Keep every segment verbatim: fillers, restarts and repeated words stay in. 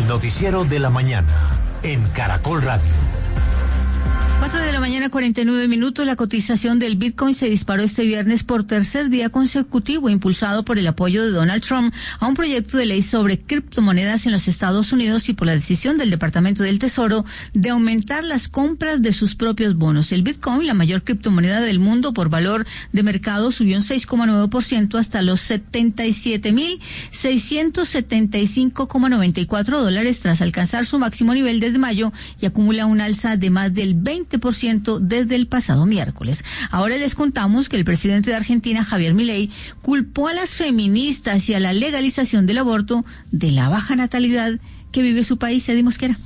El noticiero de la mañana en Caracol Radio. cuatro de la mañana, cuarenta y nueve minutos. La cotización del Bitcoin se disparó este viernes por tercer día consecutivo, impulsado por el apoyo de Donald Trump a un proyecto de ley sobre criptomonedas en los Estados Unidos y por la decisión del Departamento del Tesoro de aumentar las compras de sus propios bonos. El Bitcoin, la mayor criptomoneda del mundo por valor de mercado, subió un seis coma nueve por ciento hasta los setenta y siete mil seiscientos setenta y cinco coma noventa y cuatro dólares tras alcanzar su máximo nivel desde mayo y acumula un alza de más del veinte por ciento desde el pasado miércoles. Ahora les contamos que el presidente de Argentina, Javier Milei, culpó a las feministas y a la legalización del aborto de la baja natalidad que vive su país. Eddie Mosquera.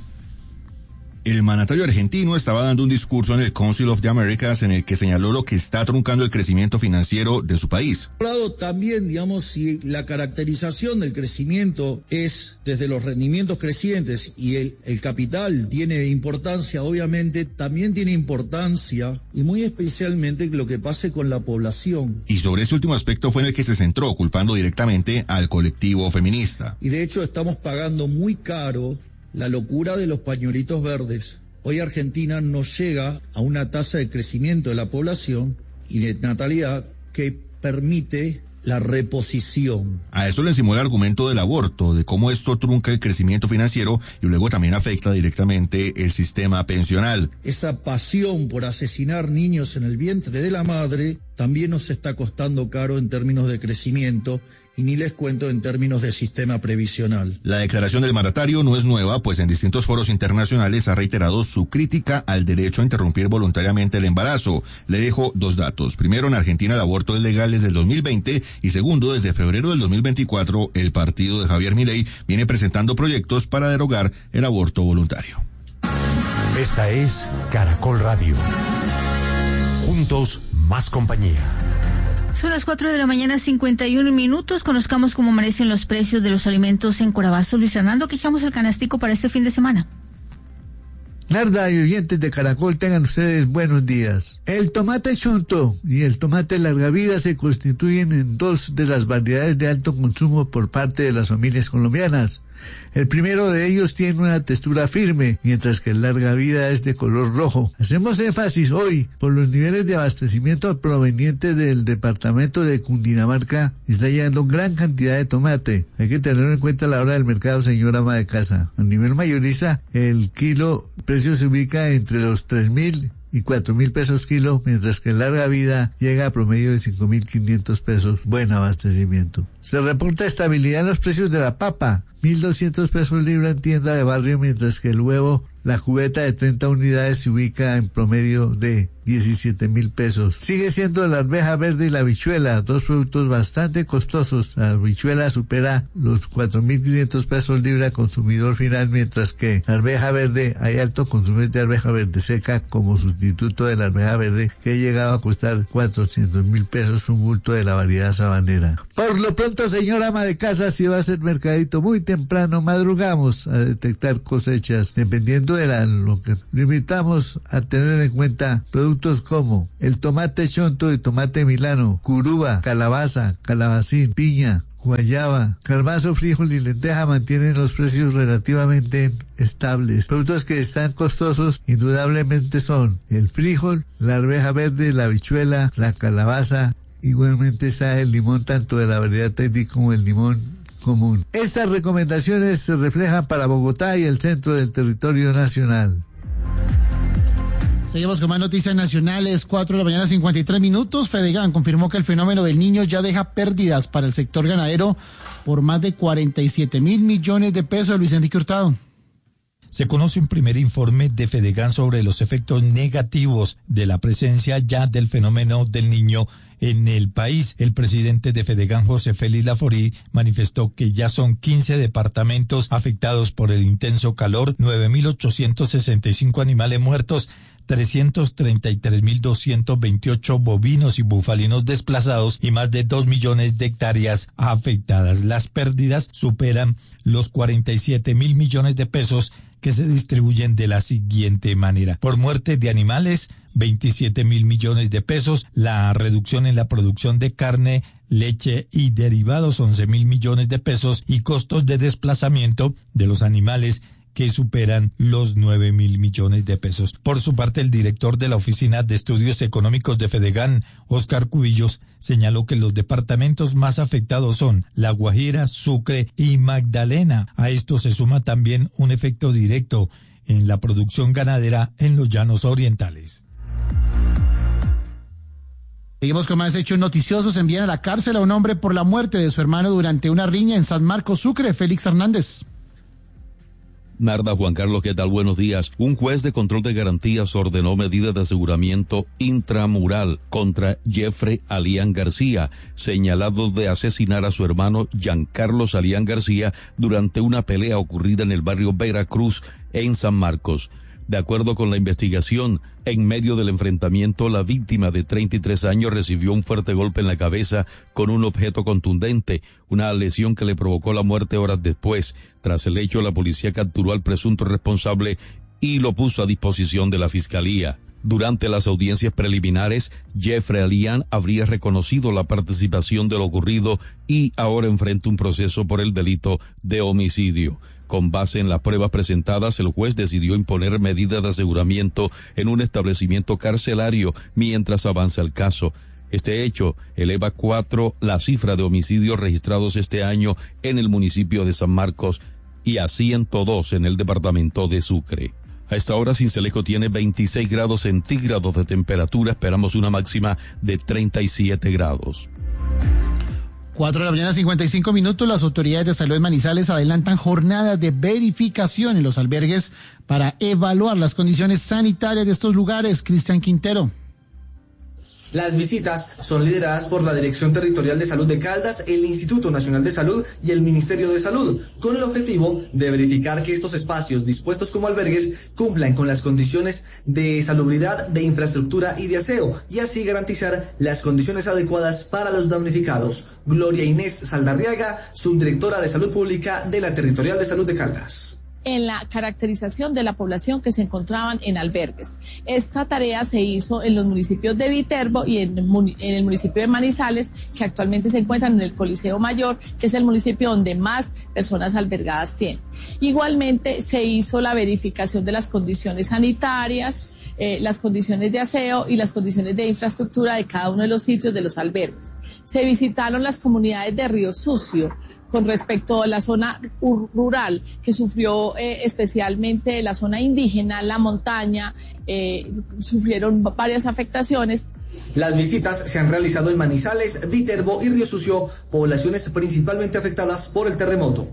El mandatario argentino estaba dando un discurso en el Council of the Americas en el que señaló lo que está truncando el crecimiento financiero de su país. Por otro lado, también, digamos, si la caracterización del crecimiento es desde los rendimientos crecientes y el, el capital tiene importancia, obviamente también tiene importancia y muy especialmente lo que pase con la población. Y sobre ese último aspecto fue en el que se centró, culpando directamente al colectivo feminista. Y de hecho estamos pagando muy caro la locura de los pañuelitos verdes. Hoy Argentina no llega a una tasa de crecimiento de la población y de natalidad que permite la reposición. A eso le encimó el argumento del aborto, de cómo esto trunca el crecimiento financiero y luego también afecta directamente el sistema pensional. Esa pasión por asesinar niños en el vientre de la madre también nos está costando caro en términos de crecimiento. Y ni les cuento en términos de sistema previsional. La declaración del mandatario no es nueva, pues en distintos foros internacionales ha reiterado su crítica al derecho a interrumpir voluntariamente el embarazo. Le dejo dos datos. Primero, en Argentina el aborto es legal desde el dos mil veinte y segundo, desde febrero del dos mil veinticuatro, el partido de Javier Milei viene presentando proyectos para derogar el aborto voluntario. Esta es Caracol Radio. Juntos, más compañía. Son las cuatro de la mañana, cincuenta y uno minutos. Conozcamos cómo amanecen los precios de los alimentos en Corabazo. Luis Fernando, que echamos el canastico para este fin de semana. Narda y oyentes de Caracol, tengan ustedes buenos días. El tomate chonto y el tomate larga vida se constituyen en dos de las variedades de alto consumo por parte de las familias colombianas. El primero de ellos tiene una textura firme, mientras que el larga vida es de color rojo. Hacemos énfasis hoy por los niveles de abastecimiento provenientes del departamento de Cundinamarca. Está llegando gran cantidad de tomate. Hay que tenerlo en cuenta a la hora del mercado, señora ama de casa. A nivel mayorista, el kilo, el precio se ubica entre los tres mil y cuatro mil pesos kilo, mientras que en larga vida llega a promedio de cinco mil quinientos pesos. Buen abastecimiento. Se reporta estabilidad en los precios de la papa, mil doscientos pesos libra en tienda de barrio, mientras que el huevo, la cubeta de treinta unidades, se ubica en promedio de diecisiete mil pesos. Sigue siendo la arveja verde y la habichuela, dos productos bastante costosos. La habichuela supera los cuatro mil quinientos pesos libra consumidor final, mientras que la arveja verde, hay alto consumo de arveja verde seca como sustituto de la arveja verde, que ha llegado a costar cuatrocientos mil pesos un bulto de la variedad sabanera. Por lo pronto, señora ama de casa, si va a ser mercadito muy temprano, madrugamos a detectar cosechas, dependiendo de la, lo que limitamos a tener en cuenta productos como el tomate chonto y tomate milano, curuba, calabaza, calabacín, piña, guayaba, garbanzo, frijol y lenteja mantienen los precios relativamente estables. Productos que están costosos indudablemente son el frijol, la arveja verde, la habichuela, la calabaza. Igualmente está el limón, tanto de la variedad técnica como el limón común. Estas recomendaciones se reflejan para Bogotá y el centro del territorio nacional. Seguimos con más noticias nacionales. Cuatro de la mañana, cincuenta y tres minutos. Fedegan confirmó que el fenómeno del Niño ya deja pérdidas para el sector ganadero por más de cuarenta y siete mil millones de pesos. Luis Enrique Hurtado. Se conoce un primer informe de Fedegan sobre los efectos negativos de la presencia ya del fenómeno del Niño en el país. El presidente de Fedegan, José Félix Laforí, manifestó que ya son quince departamentos afectados por el intenso calor, nueve mil ochocientos sesenta y cinco animales muertos, trescientos treinta y tres mil doscientos veintiocho bovinos y bufalinos desplazados y más de dos millones de hectáreas afectadas. Las pérdidas superan los cuarenta y siete mil millones de pesos, que se distribuyen de la siguiente manera: por muerte de animales, veintisiete mil millones de pesos, la reducción en la producción de carne, leche y derivados once mil millones de pesos y costos de desplazamiento de los animales que superan los nueve mil millones de pesos. Por su parte, el director de la Oficina de Estudios Económicos de Fedegan, Oscar Cubillos, señaló que los departamentos más afectados son La Guajira, Sucre y Magdalena. A esto se suma también un efecto directo en la producción ganadera en los llanos orientales. Seguimos con más hechos noticiosos. Envían a la cárcel a un hombre por la muerte de su hermano durante una riña en San Marcos, Sucre. Félix Hernández. Narda, Juan Carlos, ¿qué tal? Buenos días. Un juez de control de garantías ordenó medidas de aseguramiento intramural contra Jeffrey Alián García, señalado de asesinar a su hermano Giancarlos Alián García durante una pelea ocurrida en el barrio Veracruz, en San Marcos. De acuerdo con la investigación, en medio del enfrentamiento, la víctima de treinta y tres años recibió un fuerte golpe en la cabeza con un objeto contundente, una lesión que le provocó la muerte horas después. Tras el hecho, la policía capturó al presunto responsable y lo puso a disposición de la fiscalía. Durante las audiencias preliminares, Jeffrey Alián habría reconocido la participación de lo ocurrido y ahora enfrenta un proceso por el delito de homicidio. Con base en las pruebas presentadas, el juez decidió imponer medidas de aseguramiento en un establecimiento carcelario mientras avanza el caso. Este hecho eleva a cuatro la cifra de homicidios registrados este año en el municipio de San Marcos y a ciento dos en el departamento de Sucre. A esta hora, Sincelejo tiene veintiséis grados centígrados de temperatura. Esperamos una máxima de treinta y siete grados. Cuatro de la mañana, cincuenta y cinco minutos. Las autoridades de salud de Manizales adelantan jornadas de verificación en los albergues para evaluar las condiciones sanitarias de estos lugares. Cristian Quintero. Las visitas son lideradas por la Dirección Territorial de Salud de Caldas, el Instituto Nacional de Salud y el Ministerio de Salud, con el objetivo de verificar que estos espacios dispuestos como albergues cumplan con las condiciones de salubridad, de infraestructura y de aseo, y así garantizar las condiciones adecuadas para los damnificados. Gloria Inés Saldarriaga, subdirectora de Salud Pública de la Territorial de Salud de Caldas. En la caracterización de la población que se encontraban en albergues. Esta tarea se hizo en los municipios de Viterbo y en, en el municipio de Manizales, que actualmente se encuentran en el Coliseo Mayor, que es el municipio donde más personas albergadas tienen. Igualmente se hizo la verificación de las condiciones sanitarias, eh, las condiciones de aseo y las condiciones de infraestructura de cada uno de los sitios de los albergues. Se visitaron las comunidades de Río Sucio, con respecto a la zona rural, que sufrió eh, especialmente la zona indígena, la montaña, eh, sufrieron varias afectaciones. Las visitas se han realizado en Manizales, Viterbo y Río Sucio, poblaciones principalmente afectadas por el terremoto.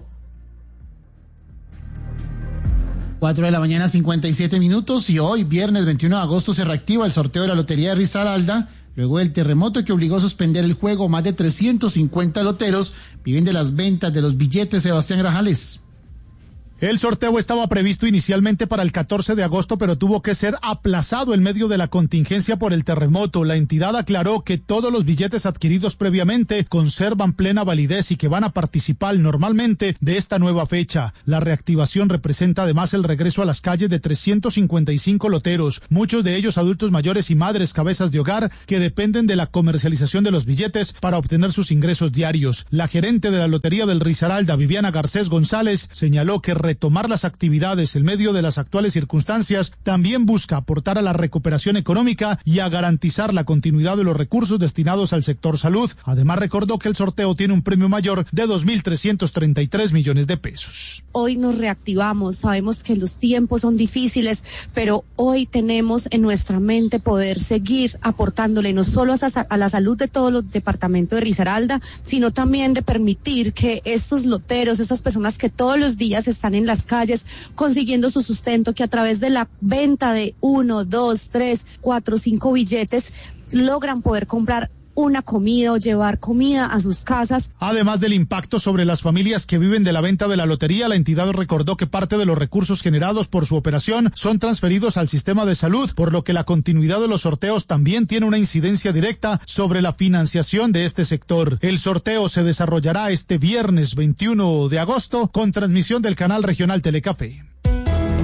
Cuatro de la mañana, cincuenta y siete minutos, y hoy, viernes veintiuno de agosto, se reactiva el sorteo de la Lotería de Risaralda. Luego del terremoto que obligó a suspender el juego, más de trescientos cincuenta loteros viven de las ventas de los billetes. Sebastián Grajales. El sorteo estaba previsto inicialmente para el catorce de agosto, pero tuvo que ser aplazado en medio de la contingencia por el terremoto. La entidad aclaró que todos los billetes adquiridos previamente conservan plena validez y que van a participar normalmente de esta nueva fecha. La reactivación representa además el regreso a las calles de trescientos cincuenta y cinco loteros, muchos de ellos adultos mayores y madres cabezas de hogar que dependen de la comercialización de los billetes para obtener sus ingresos diarios. La gerente de la Lotería del Risaralda, Viviana Garcés González, señaló que retomar las actividades en medio de las actuales circunstancias también busca aportar a la recuperación económica y a garantizar la continuidad de los recursos destinados al sector salud. Además, recordó que el sorteo tiene un premio mayor de dos mil trescientos treinta y tres millones de pesos. Hoy nos reactivamos, sabemos que los tiempos son difíciles, pero hoy tenemos en nuestra mente poder seguir aportándole no solo a, a la salud de todos los departamentos de Risaralda, sino también de permitir que estos loteros, estas personas que todos los días están en las calles consiguiendo su sustento, que a través de la venta de uno, dos, tres, cuatro, cinco billetes logran poder comprar una comida o llevar comida a sus casas. Además del impacto sobre las familias que viven de la venta de la lotería, la entidad recordó que parte de los recursos generados por su operación son transferidos al sistema de salud, por lo que la continuidad de los sorteos también tiene una incidencia directa sobre la financiación de este sector. El sorteo se desarrollará este viernes veintiuno de agosto con transmisión del canal regional Telecafé.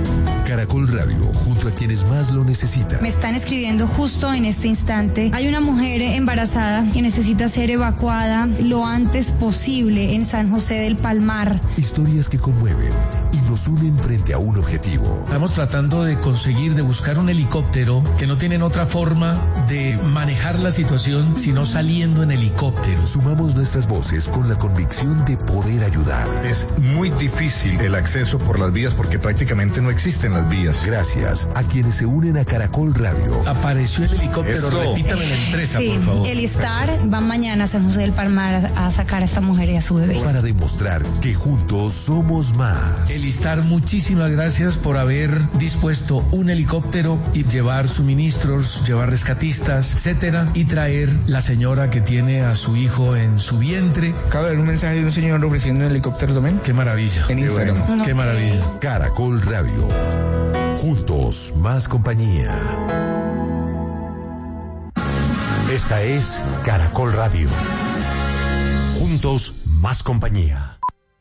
Caracol Radio, junto a quienes más lo necesitan. Me están escribiendo justo en este instante. Hay una mujer embarazada que necesita ser evacuada lo antes posible en San José del Palmar. Historias que conmueven y nos unen frente a un objetivo. Estamos tratando de conseguir, de buscar un helicóptero que no tienen otra forma de manejar la situación sino saliendo en helicóptero. Sumamos nuestras voces con la convicción de poder ayudar. Es muy difícil el acceso por las vías porque prácticamente no existen las vías. Gracias a quienes se unen a Caracol Radio. Apareció el helicóptero, Eso. Repítame la empresa, Sí, por favor. el Istar va mañana a San José del Palmar a, a sacar a esta mujer y a su bebé. Para demostrar que juntos somos más. El Istar, muchísimas gracias por haber dispuesto un helicóptero y llevar suministros, llevar rescatistas, etcétera, y traer la señora que tiene a su hijo en su vientre. Acaba de ver un mensaje de un señor ofreciendo un helicóptero también. Qué maravilla. En Instagram. Qué, bueno. Qué maravilla. Caracol Radio. Juntos, más compañía. Esta es Caracol Radio. Juntos, más compañía.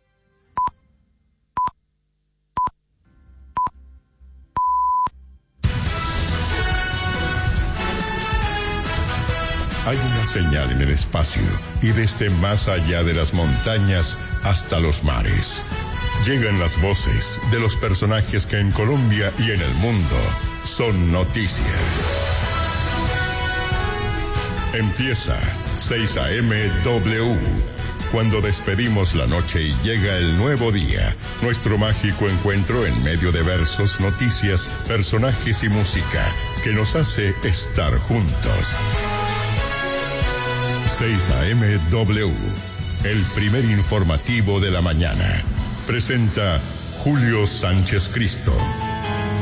Hay una señal en el espacio y desde más allá de las montañas hasta los mares. Llegan las voces de los personajes que en Colombia y en el mundo son noticia. Empieza seis A M W. Cuando despedimos la noche y llega el nuevo día, nuestro mágico encuentro en medio de versos, noticias, personajes y música que nos hace estar juntos. seis A M W, el primer informativo de la mañana. Presenta Julio Sánchez Cristo.